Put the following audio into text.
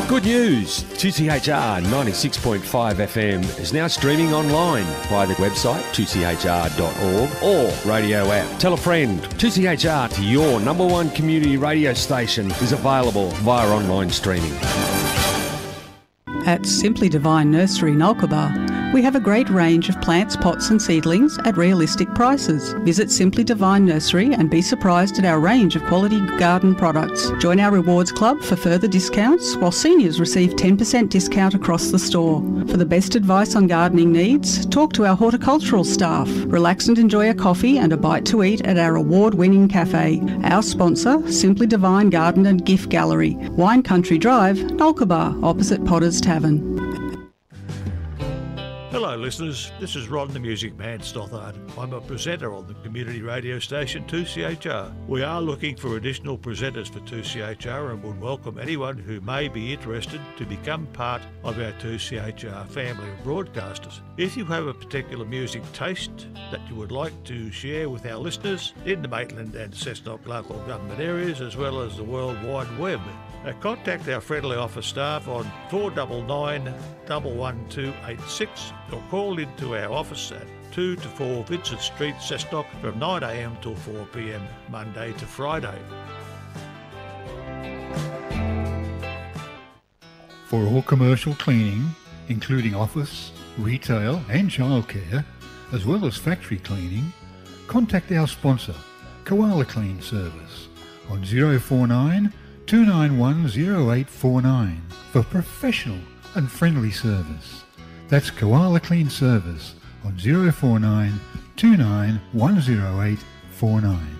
Good news! 2CHR 96.5 FM is now streaming online via the website 2chr.org or radio app. Tell a friend. 2CHR to your number one community radio station is available via online streaming. At Simply Divine Nursery Nulkaba, we have a great range of plants, pots and seedlings at realistic prices. Visit Simply Divine Nursery and be surprised at our range of quality garden products. Join our rewards club for further discounts, while seniors receive 10% discount across the store. For the best advice on gardening needs, talk to our horticultural staff. Relax and enjoy a coffee and a bite to eat at our award-winning cafe. Our sponsor, Simply Divine Garden and Gift Gallery, Wine Country Drive, Nulkaba, opposite Potter's Tavern. Hello listeners, this is Ron the Music Man Stothard. I'm a presenter on the community radio station 2CHR. We are looking for additional presenters for 2CHR and would welcome anyone who may be interested to become part of our 2CHR family of broadcasters. If you have a particular music taste that you would like to share with our listeners in the Maitland and Cessnock local government areas as well as the World Wide Web, contact our friendly office staff on 499 11286 or call into our office at 2 to 4 Vincent Street, Cessnock from 9am till 4pm Monday to Friday. For all commercial cleaning, including office, retail and childcare, as well as factory cleaning, contact our sponsor, Koala Clean Service, on 049 291 0849 for professional and friendly service. That's Koala Clean Service on 049 29 10849.